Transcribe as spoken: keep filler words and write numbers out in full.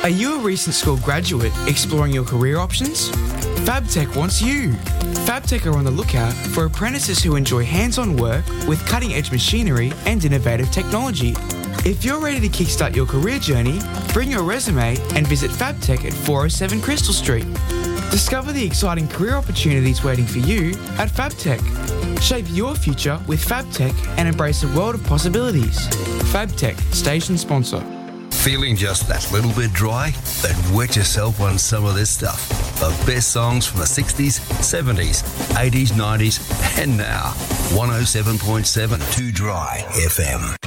Are you a recent school graduate exploring your career options? FabTech wants you. FabTech are on the lookout for apprentices who enjoy hands-on work with cutting-edge machinery and innovative technology. If you're ready to kickstart your career journey, bring your resume and visit FabTech at four oh seven Crystal Street. Discover the exciting career opportunities waiting for you at FabTech. Shape your future with FabTech and embrace a world of possibilities. FabTech, station sponsor. Feeling just that little bit dry? Then wet yourself on some of this stuff. The best songs from the sixties, seventies, eighties, nineties, and now. one oh seven point seven Too Dry F M.